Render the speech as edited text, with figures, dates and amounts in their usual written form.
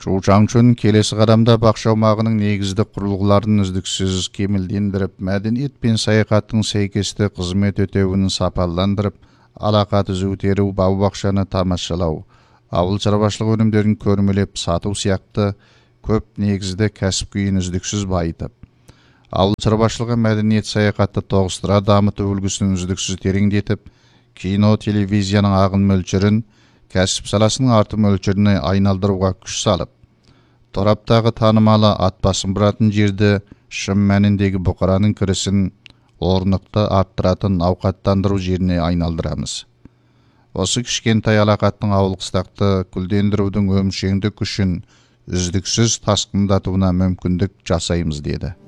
Чучаңчун келесі қадамда бақша аумағының негізді құрылғыларын үздіксіз кемелдендіріп, мәдениет пен саяхаттың сәйкесті қызмет өтеуін сапаландырып, алақа түзу, теру, бау-бақшаны тамашалау, ауыл шаруашылық өнімдерін көрмелеп сату сияқты көп негізді кәсіп күйін үздіксіз байытып, ауыл шаруашылығы мәдениет саяхатты тоғыстыра дамыту үлгісін үздіксіз тереңдетіп, кино, телевизияның ағын мөлшерін кәсіп саласының арты мөлшеріне айналдыруға күш салып, тораптағы танымалы ат басын бұратын жерді шын мәніндегі бұқараның кірісін орнықты арттыратын ауқаттандыру жеріне айналдырамыз. Осы кішкентай алақаттың ауыл қыстақты гүлдендірудің өмшеңді күшін үздіксіз тасқындатуына мүмкіндік жасаймыз, деді.